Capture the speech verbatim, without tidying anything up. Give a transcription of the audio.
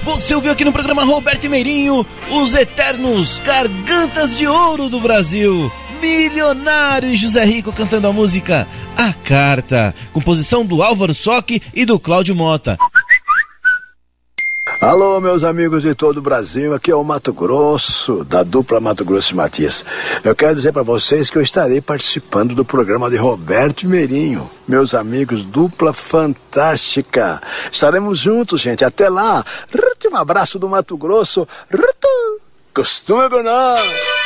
Você ouviu aqui no programa Roberto e Meirinho, os eternos Gargantas de Ouro do Brasil, Milionário e José Rico cantando a música A Carta, composição do Álvaro Sock e do Cláudio Mota. Alô, meus amigos de todo o Brasil, aqui é o Mato Grosso, da dupla Mato Grosso e Matias. Eu quero dizer para vocês que eu estarei participando do programa de Roberto e Meirinho. Meus amigos, dupla fantástica. Estaremos juntos, gente. Até lá. Um abraço do Mato Grosso. Costuma com nós.